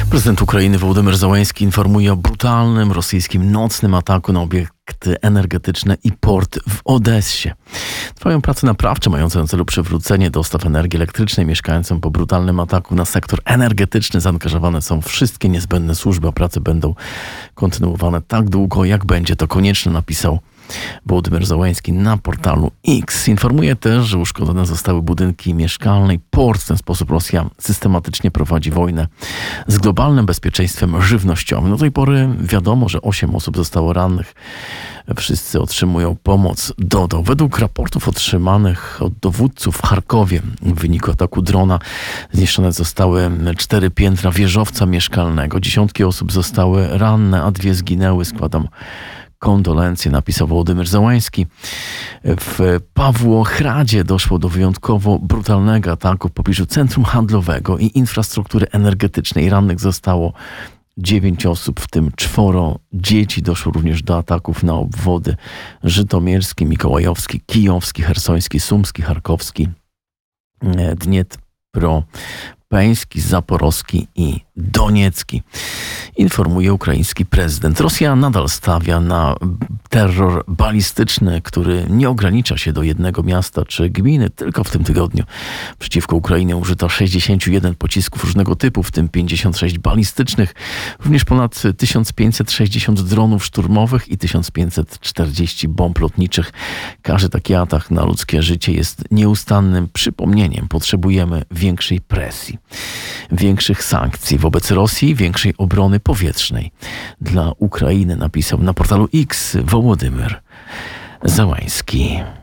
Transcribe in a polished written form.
Prezydent Ukrainy Wołodymyr Zełenski informuje o brutalnym rosyjskim nocnym ataku na obiekty energetyczne i port w Odessie. Trwają prace naprawcze mające na celu przywrócenie dostaw energii elektrycznej mieszkańcom. Po brutalnym ataku na sektor energetyczny zaangażowane są wszystkie niezbędne służby, a prace będą kontynuowane tak długo, jak będzie to konieczne, napisał Wołodymyr Zełenski na portalu X. Informuje też, że uszkodzone zostały budynki mieszkalne i port. W ten sposób Rosja systematycznie prowadzi wojnę z globalnym bezpieczeństwem żywnościowym. Do tej pory wiadomo, że 8 osób zostało rannych. Wszyscy otrzymują pomoc, dodał. Według raportów otrzymanych od dowódców w Charkowie w wyniku ataku drona zniszczone zostały 4 piętra wieżowca mieszkalnego. Dziesiątki osób zostały ranne, a 2 zginęły. Składam kondolencje, napisał Wołodymyr Zełenski. W Pawłochradzie doszło do wyjątkowo brutalnego ataku w pobliżu centrum handlowego i infrastruktury energetycznej. Rannych zostało 9 osób, w tym 4 dzieci. Doszło również do ataków na obwody żytomierski, mikołajowski, kijowski, chersoński, sumski, charkowski, dniepropeński, zaporowski i doniecki. Informuje ukraiński prezydent. Rosja nadal stawia na terror balistyczny, który nie ogranicza się do jednego miasta czy gminy. Tylko w tym tygodniu przeciwko Ukrainie użyto 61 pocisków różnego typu, w tym 56 balistycznych, również ponad 1560 dronów szturmowych i 1540 bomb lotniczych. Każdy taki atak na ludzkie życie jest nieustannym przypomnieniem. Potrzebujemy większej presji, większych sankcji wobec Rosji, większej obrony powietrznej dla Ukrainy, napisał na portalu X Wołodymyr Zełenski.